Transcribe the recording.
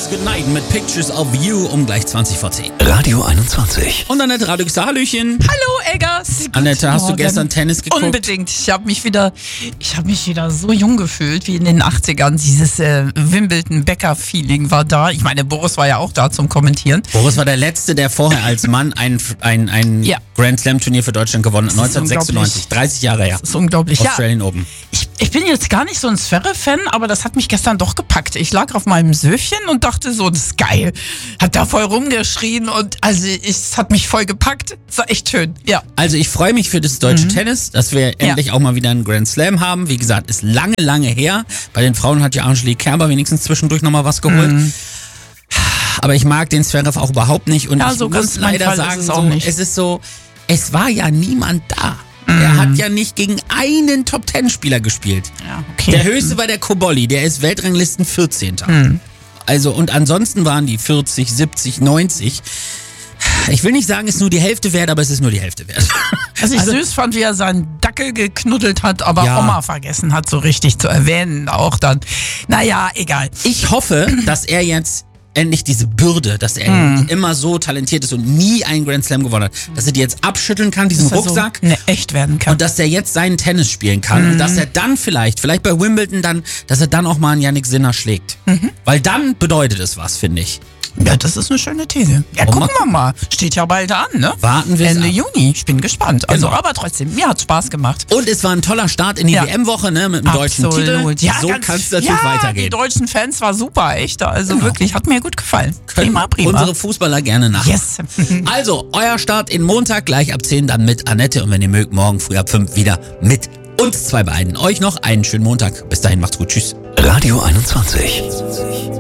Girls Goodnight mit Pictures of You um gleich 20 vor 10. Radio 21. Und Annette Radio gesagt, Hallöchen. Hallo Eggers. Annette, hast du gestern Tennis geguckt? Unbedingt. Ich habe mich wieder so jung gefühlt wie in den 80ern. Dieses Wimbledon-Becker-Feeling war da. Ich meine, Boris war ja auch da zum Kommentieren. Boris war der Letzte, der vorher als Mann ein Ja. Grand Slam Turnier für Deutschland gewonnen hat. 1996, 30 Jahre her. Das ist unglaublich. Australian Open. Ich bin jetzt gar nicht so ein Zverev-Fan, aber das hat mich gestern doch gepackt. Ich lag auf meinem Söfchen und dachte so, das ist geil. Hab da voll rumgeschrien und es hat mich voll gepackt. Das war echt schön, ja. Also ich freue mich für das deutsche Tennis, dass wir endlich auch mal wieder einen Grand Slam haben. Wie gesagt, ist lange, lange her. Bei den Frauen hat ja Angelique Kerber wenigstens zwischendurch nochmal was geholt. Aber ich mag den Zverev auch überhaupt nicht. Und Ja, ich so muss ganz mein leider Fall sagen, ist es auch nicht. es ist so, es war ja niemand da. Er hat ja nicht gegen einen Top-10-Spieler gespielt. Ja, okay. Der höchste war der Kobolli, der ist Weltranglisten 14. Also und ansonsten waren die 40, 70, 90. Ich will nicht sagen, es ist nur die Hälfte wert, aber es ist nur die Hälfte wert. Was ich süß fand, wie er seinen Dackel geknuddelt hat, aber Ja. Oma vergessen hat, so richtig zu erwähnen auch dann. Naja, egal. Ich hoffe, dass er jetzt endlich diese Bürde, dass er immer so talentiert ist und nie einen Grand Slam gewonnen hat, dass er die jetzt abschütteln kann, diesen Dass er Rucksack. so echt werden kann. Und dass er jetzt seinen Tennis spielen kann und dass er dann vielleicht bei Wimbledon dann, dass er dann auch mal einen Yannick Sinner schlägt. Weil dann bedeutet es was, finde ich. Ja, das ist eine schöne These. Ja, Und gucken wir mal. Steht ja bald an, ne? Warten wir es Ende ab. Juni. Ich bin gespannt. Also, Genau. aber trotzdem, mir hat Spaß gemacht. Und es war ein toller Start in die Ja. WM-Woche, ne, mit dem deutschen Titel. Ja, So ganz- kann es natürlich ja, weitergehen. Die deutschen Fans war super, echt. Also Genau. wirklich, hat mir gut gefallen. Können Prima. unsere Fußballer gerne nach. Yes. Also, euer Start in Montag gleich ab 10, dann mit Annette und wenn ihr mögt, morgen früh ab 5 wieder mit uns zwei beiden. Euch noch einen schönen Montag. Bis dahin, macht's gut. Tschüss. Radio 21.